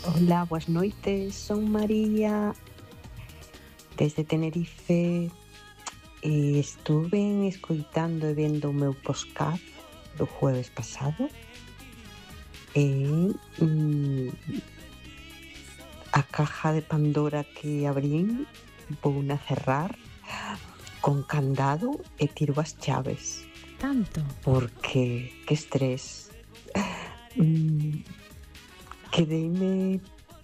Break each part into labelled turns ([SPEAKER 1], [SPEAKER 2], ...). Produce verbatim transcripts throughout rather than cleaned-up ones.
[SPEAKER 1] Ola, boas noites, son María desde Tenerife e estuven escoitando e vendo o meu podcast do jueves pasado e mm, a caja de Pandora que abrín vouna cerrar con candado e tiro as chaves.
[SPEAKER 2] Tanto?
[SPEAKER 1] Porque, que estrés. Mm, quedeime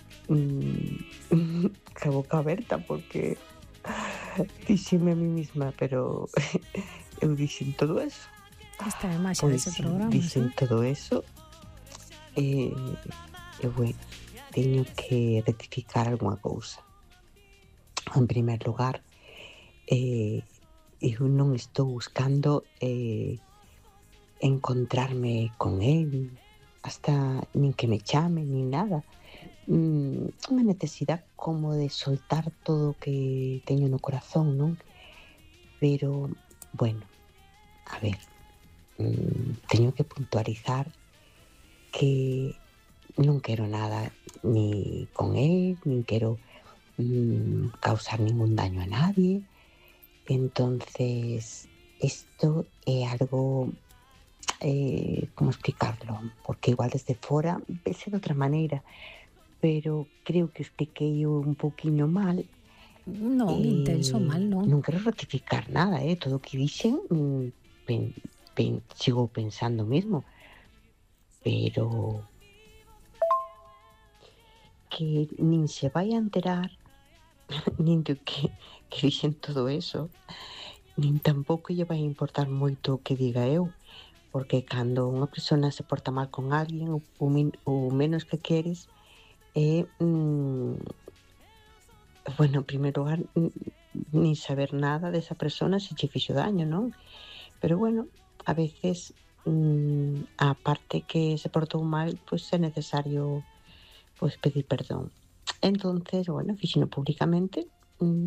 [SPEAKER 1] mm, ca boca aberta porque dixime a mí misma, pero eu dixen todo eso.
[SPEAKER 2] Esta é a maxia
[SPEAKER 1] Pois
[SPEAKER 2] dese
[SPEAKER 1] si,
[SPEAKER 2] programa,
[SPEAKER 1] dixen
[SPEAKER 2] sí?
[SPEAKER 1] todo eso e, e bueno, teño que rectificar algunha cousa. En primer lugar, eh, eu non estou buscando eh, encontrarme con el hasta nin que me chame, nin nada. Mm, unha necesidade como de soltar todo o que teño no corazón, non? Pero, bueno, a ver, mm, teño que puntualizar que non quero nada ni con el, nin quero mm, causar ningún daño a nadie. Entonces, esto é algo, eh, como explicarlo? Porque igual desde fora vese de outra maneira, pero creo que expliquei un pouquiño mal.
[SPEAKER 2] Non, intenso
[SPEAKER 1] Eh,
[SPEAKER 2] mal non.
[SPEAKER 1] non quero rectificar nada, eh, todo o que dixen mm, pen, pen, sigo pensando mesmo, pero que nin se vai a enterar nin de que, que dixen todo eso, nin tampouco lle vai importar moito o que diga eu, porque cando unha persona se porta mal con alguén, o, o, min, o menos que queres é mm, bueno, en primeiro lugar nin saber nada desa persona se che fixo daño, non? Pero bueno, a veces mmm, a parte que se portou mal, pois pues é necesario pois pues, pedir perdón. Entonces, bueno, fixino públicamente. Mmm,